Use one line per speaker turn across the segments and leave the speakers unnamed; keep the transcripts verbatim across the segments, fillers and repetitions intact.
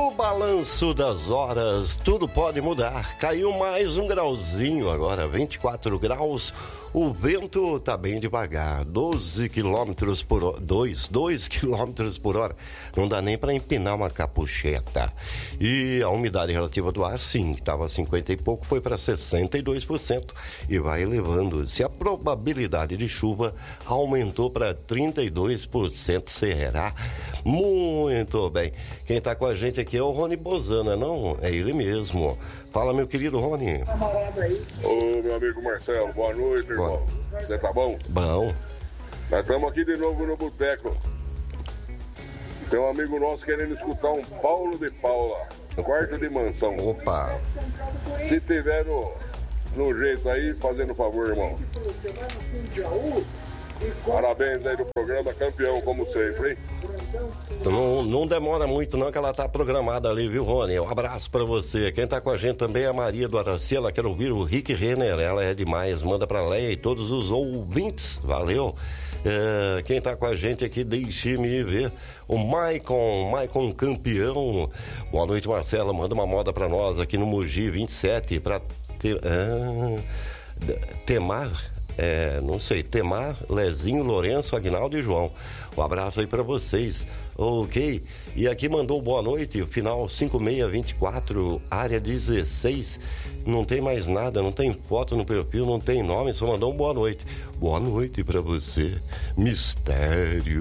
No balanço das horas, tudo pode mudar. Caiu mais um grauzinho agora, vinte e quatro graus. O vento tá bem devagar, doze quilômetros por hora, dois quilômetros por hora. Não dá nem para empinar uma capucheta. E a umidade relativa do ar, sim, estava cinquenta e pouco, foi para sessenta e dois por cento e vai elevando-se. A probabilidade de chuva aumentou para trinta e dois por cento. Será? Muito bem. Quem está com a gente aqui é o Rony Bozana, não? É ele mesmo. Fala, meu querido Rony.
Ô, meu amigo Marcelo, boa noite, irmão. Você tá bom?
Bom.
Nós estamos aqui de novo no boteco. Tem um amigo nosso querendo escutar um Paulo de Paula, quarto de mansão.
Opa.
Se tiver no, no jeito aí, fazendo favor, irmão. Parabéns aí do programa, campeão como sempre, hein?
Não, não demora muito não, que ela tá programada ali, viu, Rony? Um abraço pra você. Quem tá com a gente também é a Maria do Araci, ela quer ouvir o Rick Renner, ela é demais, manda pra Leia e todos os ouvintes, valeu. É, quem tá com a gente aqui, deixe-me ver, o Maicon, Maicon campeão. Boa noite, Marcela, manda uma moda pra nós aqui no Mogi vinte e sete, pra te, ah, Temar, é, não sei, Temar, Lezinho, Lourenço, Aguinaldo e João. Um abraço aí pra vocês, ok? E aqui mandou boa noite, final cinco seis dois quatro, área dezesseis, não tem mais nada, não tem foto no perfil, não tem nome, só mandou um boa noite. Boa noite pra você, mistério.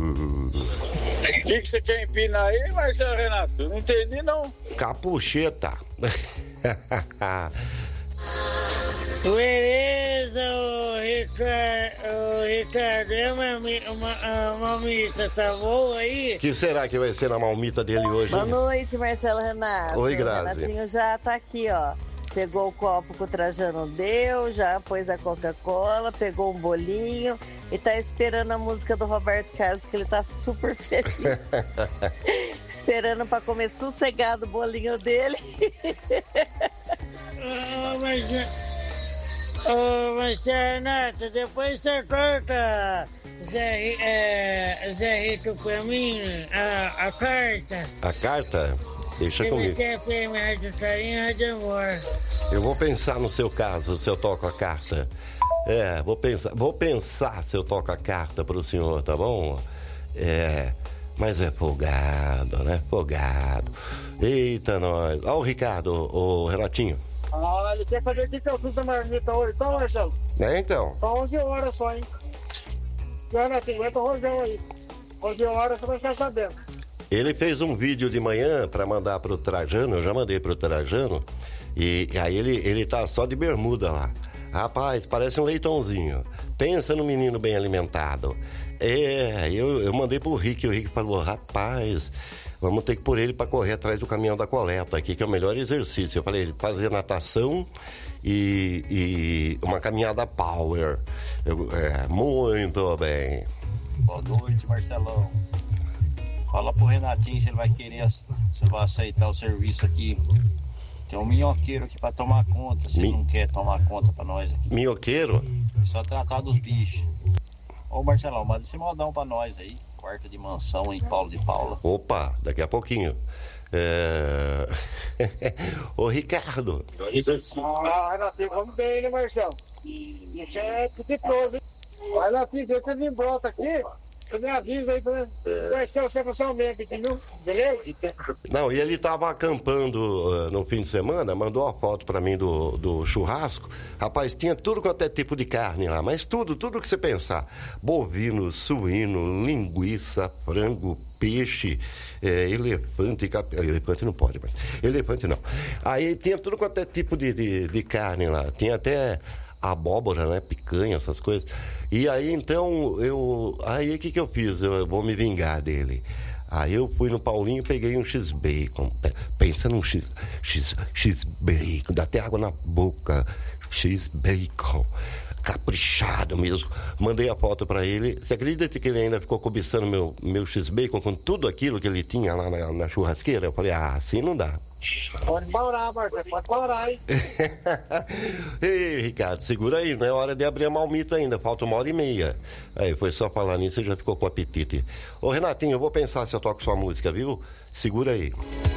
O que, que você quer empinar aí, Marcelo Renato? Não entendi, não.
Capucheta.
Beleza, ô Ricardo, ô Ricardo, é uma, uma, uma mamita, tá bom aí?
O que será que vai ser na malmita dele hoje?
Boa noite, Marcelo Renato.
Oi, Grazi.
O Renatinho já tá aqui, ó. Pegou o copo que o Trajano deu, já pôs a Coca-Cola, pegou um bolinho e tá esperando a música do Roberto Carlos, que ele tá super feliz. Esperando pra comer sossegado o bolinho dele.
Ô, mas... Ô, Marcelo Renato, depois você corta, Zé, é, Zé Rito, pra mim, a, a carta.
A carta? Deixa comigo.
Deve ser F M Rádio Carinho, Rádio Amor.
Eu vou pensar no seu caso, se eu toco a carta. É, vou pensar, vou pensar se eu toco a carta pro senhor, tá bom? É, mas é folgado, né? Folgado. Eita, nós. Ó o Ricardo, o Renatinho.
Ah, ele quer saber o que eu fiz da marmita hoje, então, Marcelo?
É, então.
Só onze horas só, hein? Renatinho, aguenta o rojão aí. onze horas você vai ficar sabendo.
Ele fez um vídeo de manhã pra mandar pro Trajano, eu já mandei pro Trajano, e, e aí ele, ele tá só de bermuda lá. Rapaz, parece um leitãozinho. Pensa no menino bem alimentado. É, eu, eu mandei pro Rick, o Rick falou, rapaz, vamos ter que pôr ele pra correr atrás do caminhão da coleta aqui, que é o melhor exercício. Eu falei, fazer natação e, e uma caminhada power. Eu, é, muito bem.
Boa noite, Marcelão. Fala pro Renatinho se ele vai querer, se ele vai aceitar o serviço aqui. Tem um minhoqueiro aqui pra tomar conta, se Mi... ele não quer tomar conta pra nós aqui.
Minhoqueiro?
Só tratar dos bichos. Ô Marcelão, manda esse modão pra nós aí. Quarto de mansão em Paulo de Paula.
Opa, daqui a pouquinho. É... Ô Ricardo.
Ah, Renatinho, vamos bem, né, Marcelo? Isso é putiproso, hein? Renatinho, deixa você vir brota aqui. Você me avisa aí pra conhecer você pessoalmente, entendeu? Beleza?
Não, e ele tava acampando uh, no fim de semana, mandou uma foto pra mim do, do churrasco. Rapaz, tinha tudo quanto é tipo de carne lá, mas tudo, tudo que você pensar. Bovino, suíno, linguiça, frango, peixe, é, elefante, cap... elefante não pode, mas elefante não. Aí tinha tudo quanto é tipo de, de, de carne lá, tinha até abóbora, né, picanha, essas coisas. E aí então eu, aí o que que eu fiz? Eu vou me vingar dele. Aí eu fui no Paulinho e peguei um X-Bacon. Pensa num X, X, X-Bacon, dá até água na boca. X-Bacon. Caprichado mesmo. Mandei a foto pra ele. Você acredita que ele ainda ficou cobiçando meu, meu X-Bacon com tudo aquilo que ele tinha lá na, na churrasqueira? Eu falei, ah, assim não dá.
Pode parar, Marcelo, pode parar, hein?
Ei, Ricardo, segura aí, não é hora de abrir a malmita ainda, falta uma hora e meia. Aí, foi só falar nisso, você já ficou com apetite. Ô, Renatinho, eu vou pensar se eu toco sua música, viu? Segura aí.